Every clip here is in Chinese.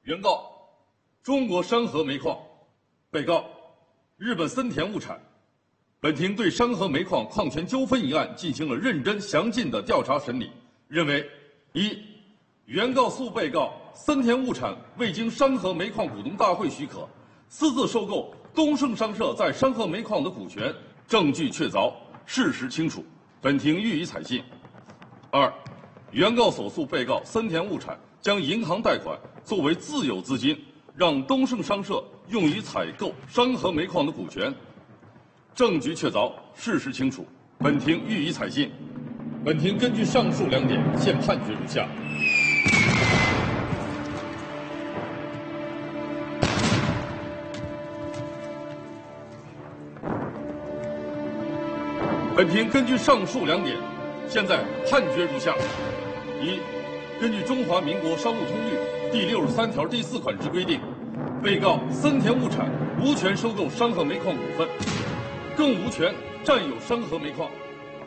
原告：中国山河煤矿。被告：日本森田物产。本庭对山河煤矿矿权纠纷一案进行了认真详尽的调查审理，认为：一、原告诉被告森田物产未经山河煤矿股东大会许可，私自收购东盛商社在山河煤矿的股权，证据确凿，事实清楚，本庭予以采信。二、原告所诉被告森田物产将银行贷款作为自有资金，让东盛商社用于采购山河煤矿的股权，证据确凿，事实清楚，本庭予以采信。本庭根据上述2点，现判决如下：本庭根据上述2点，现在判决如下：一、根据《中华民国商务通律》第63条第4款之规定，被告森田物产无权收购山河煤矿股份，更无权占有山河煤矿。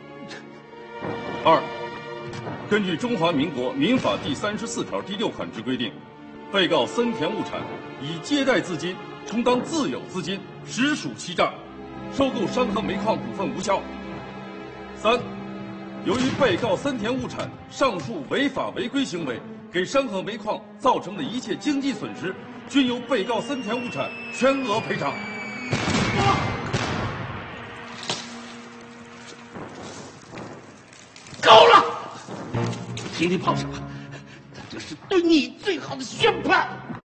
二、根据《中华民国民法》第34条第6款之规定，被告森田物产以借贷资金充当自有资金，实属欺诈，收购山河煤矿股份无效。三、由于被告森田物产上述违法违规行为给山河煤矿造成的一切经济损失，均由被告森田物产全额赔偿。 够了！听你跑什么？这是对你最好的宣判。